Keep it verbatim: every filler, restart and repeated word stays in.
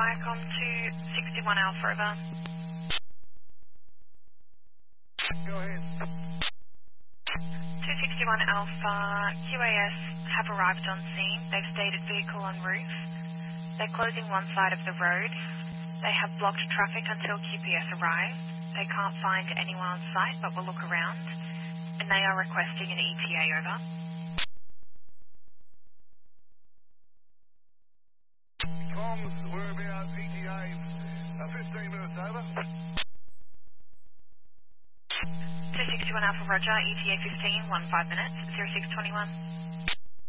Viacom two sixty-one Alpha over. Go ahead. two sixty-one Alpha, Q A S have arrived on scene. They've stated vehicle en route. They're closing one side of the road. They have blocked traffic until Q P S arrives. They can't find anyone on site but will look around. And they are requesting an E T A over. Comms, whereabouts, E T A, uh, fifteen minutes over. two sixty-one Alpha Roger, E T A fifteen, one five minutes, zero six twenty-one.